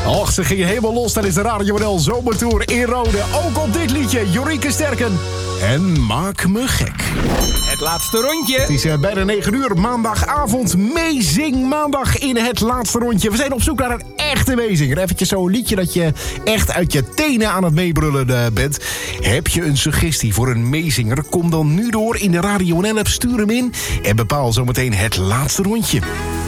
Och, ze gingen helemaal los tijdens de Radio NL Zomertour in Rode. Ook op dit liedje, Jorike Sterken. En Maak me gek. Het laatste rondje. Het is bijna 9 uur, maandagavond. Meezing maandag in het laatste rondje. We zijn op zoek naar een echte meezinger. Eventjes zo'n liedje dat je echt uit je tenen aan het meebrullen bent. Heb je een suggestie voor een meezinger? Kom dan nu door in de Radio NL app. Stuur hem in en bepaal zometeen het laatste rondje.